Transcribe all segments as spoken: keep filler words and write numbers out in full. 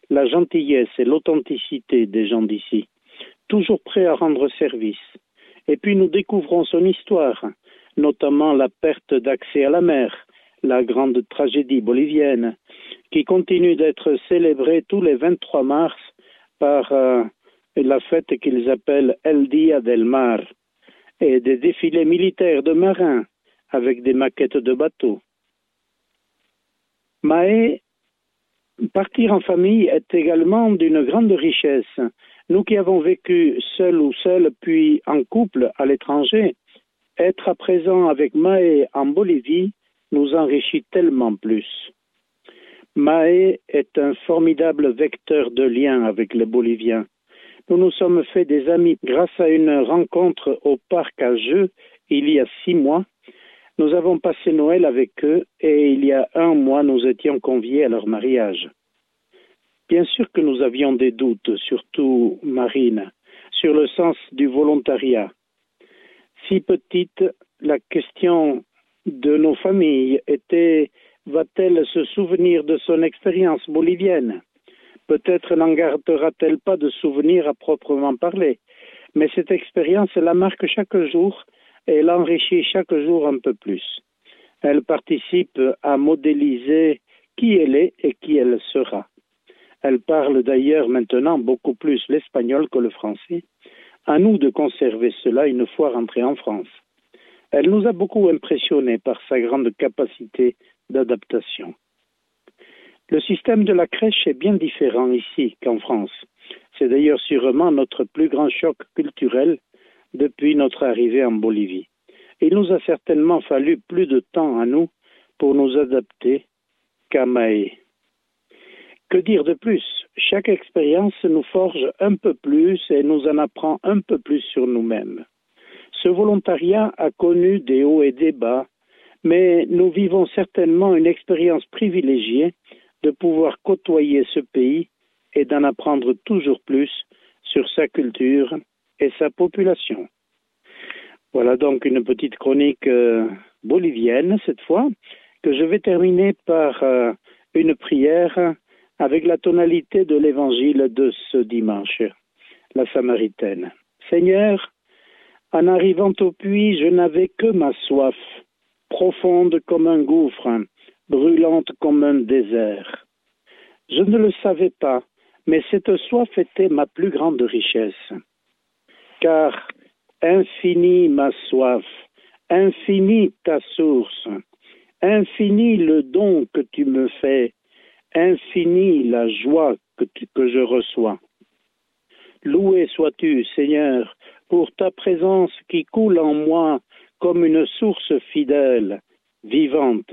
la gentillesse et l'authenticité des gens d'ici, toujours prêts à rendre service. Et puis nous découvrons son histoire, notamment la perte d'accès à la mer, la grande tragédie bolivienne, qui continue d'être célébrée tous les vingt-trois mars par euh, la fête qu'ils appellent El Día del Mar, et des défilés militaires de marins avec des maquettes de bateaux. Mais partir en famille est également d'une grande richesse. Nous qui avons vécu seuls ou seuls, puis en couple à l'étranger, être à présent avec Maë en Bolivie nous enrichit tellement plus. Maë est un formidable vecteur de lien avec les Boliviens. Nous nous sommes fait des amis grâce à une rencontre au parc à Jeux il y a six mois. Nous avons passé Noël avec eux et il y a un mois, nous étions conviés à leur mariage. Bien sûr que nous avions des doutes, surtout Marine, sur le sens du volontariat. Si petite, la question de nos familles était: va-t-elle se souvenir de son expérience bolivienne? Peut-être n'en gardera-t-elle pas de souvenirs à proprement parler, mais cette expérience la marque chaque jour et l'enrichit chaque jour un peu plus. Elle participe à modéliser qui elle est et qui elle sera. Elle parle d'ailleurs maintenant beaucoup plus l'espagnol que le français. À nous de conserver cela une fois rentrée en France. Elle nous a beaucoup impressionnés par sa grande capacité d'adaptation. Le système de la crèche est bien différent ici qu'en France. C'est d'ailleurs sûrement notre plus grand choc culturel depuis notre arrivée en Bolivie. Il nous a certainement fallu plus de temps à nous pour nous adapter qu'à Maë. Que dire de plus? Chaque expérience nous forge un peu plus et nous en apprend un peu plus sur nous-mêmes. Ce volontariat a connu des hauts et des bas, mais nous vivons certainement une expérience privilégiée de pouvoir côtoyer ce pays et d'en apprendre toujours plus sur sa culture et sa population. Voilà donc une petite chronique euh, bolivienne cette fois, que je vais terminer par euh, une prière avec la tonalité de l'évangile de ce dimanche, la Samaritaine. Seigneur, en arrivant au puits, je n'avais que ma soif, profonde comme un gouffre, brûlante comme un désert. Je ne le savais pas, mais cette soif était ma plus grande richesse. Car infinie ma soif, infinie ta source, infini le don que tu me fais, infini la joie que, tu, que je reçois. Loué sois-tu, Seigneur, pour ta présence qui coule en moi comme une source fidèle, vivante.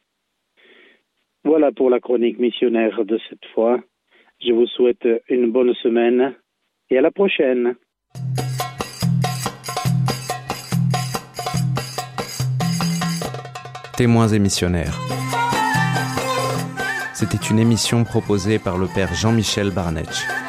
Voilà pour la chronique missionnaire de cette fois. Je vous souhaite une bonne semaine et à la prochaine. Témoins et missionnaires. C'était une émission proposée par le père Jean-Michel Barnetch.